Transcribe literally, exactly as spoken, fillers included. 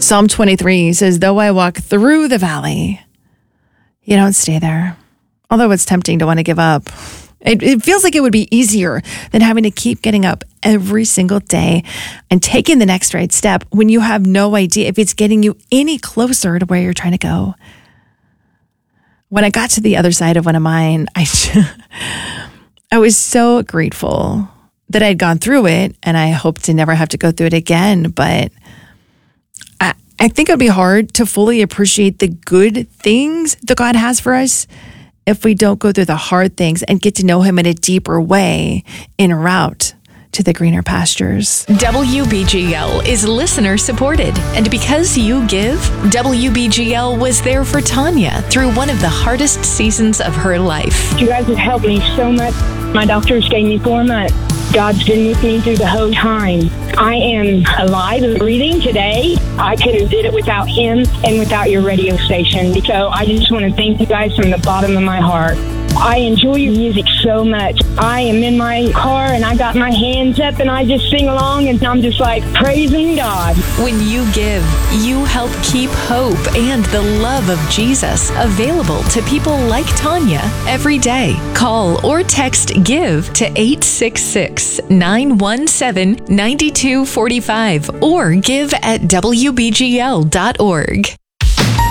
Psalm twenty-three says, though I walk through the valley, you don't stay there. Although it's tempting to want to give up. It, it feels like it would be easier than having to keep getting up every single day and taking the next right step when you have no idea if it's getting you any closer to where you're trying to go. When I got to the other side of one of mine, I, I was so grateful that I'd gone through it, and I hope to never have to go through it again. But I, I think it would be hard to fully appreciate the good things that God has for us if we don't go through the hard things and get to know him in a deeper way en route to the greener pastures. W B G L is listener supported. And because you give, W B G L was there for Tanya through one of the hardest seasons of her life. You guys have helped me so much. My doctors gave me four months. God's been with me through the whole time. I am alive and breathing today. I couldn't have did it without him and without your radio station. So I just want to thank you guys from the bottom of my heart. I enjoy your music so much. I am in my car and I got my hands up and I just sing along and I'm just like praising God. When you give, you help keep hope and the love of Jesus available to people like Tanya every day. Call or text GIVE to eight six six, nine one seven, nine two four five or give at W B G L dot org.